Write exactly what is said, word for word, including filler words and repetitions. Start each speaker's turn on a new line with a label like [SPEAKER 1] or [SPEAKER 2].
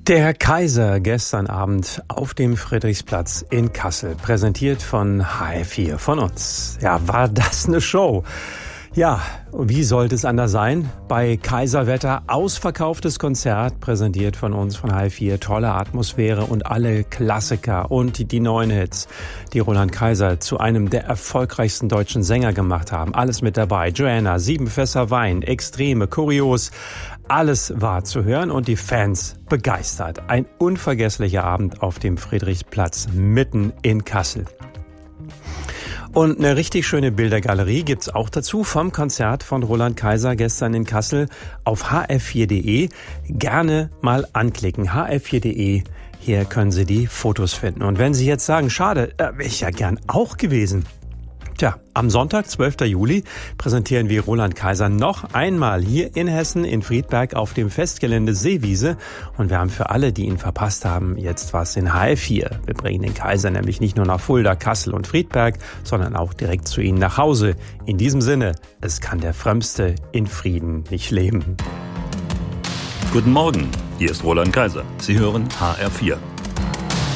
[SPEAKER 1] Der Kaiser gestern Abend auf dem Friedrichsplatz in Kassel, präsentiert von H F vier, von uns. Ja, war das eine Show? Ja, wie sollte es anders sein? Bei Kaiserwetter ausverkauftes Konzert, präsentiert von uns, von H F vier. Tolle Atmosphäre und alle Klassiker und die, die neuen Hits, die Roland Kaiser zu einem der erfolgreichsten deutschen Sänger gemacht haben. Alles mit dabei. Joanna, Sieben Fässer Wein, Extreme, Kurios. Alles war zu hören und die Fans begeistert. Ein unvergesslicher Abend auf dem Friedrichsplatz mitten in Kassel. Und eine richtig schöne Bildergalerie gibt's auch dazu vom Konzert von Roland Kaiser gestern in Kassel auf h f vier punkt d e. Gerne mal anklicken. h f vier punkt d e. Hier können Sie die Fotos finden. Und wenn Sie jetzt sagen, schade, äh, wäre ich ja gern auch gewesen. Tja, am Sonntag, zwölften Juli, präsentieren wir Roland Kaiser noch einmal hier in Hessen in Friedberg auf dem Festgelände Seewiese. Und wir haben für alle, die ihn verpasst haben, jetzt was in H F vier. Wir bringen den Kaiser nämlich nicht nur nach Fulda, Kassel und Friedberg, sondern auch direkt zu Ihnen nach Hause. In diesem Sinne, es kann der Frömmste in Frieden nicht leben.
[SPEAKER 2] Guten Morgen, hier ist Roland Kaiser. Sie hören H R vier.